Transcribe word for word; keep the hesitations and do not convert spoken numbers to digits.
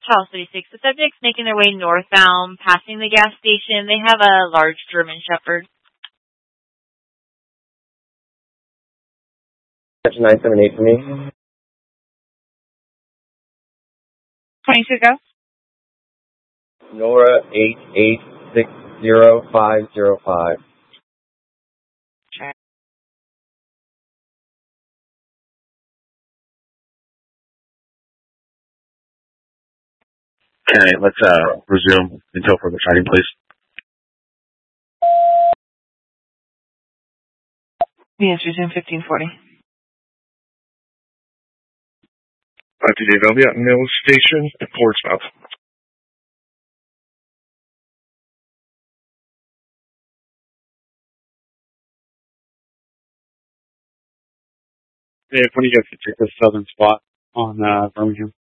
Charles thirty-six. The subject's making their way northbound, passing the gas station. They have a large German Shepherd. That's nine seven eight for me. twenty-two, go. Nora eight eight six zero five zero five. Check. Okay, let's uh, resume until further training, please. Yes, resume fifteen forty. five T J Velvia, Mill Station, Portsmouth. Dave, when do you guys take the southern spot on uh, Birmingham?